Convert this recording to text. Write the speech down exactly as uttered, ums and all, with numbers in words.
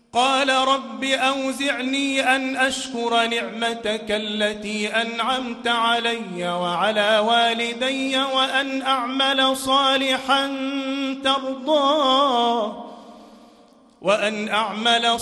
قال رب أوزعني أن أشكر نعمتك التي أنعمت علي وعلى والدي وأن أعمل صالحا ترضاه وأن أعمل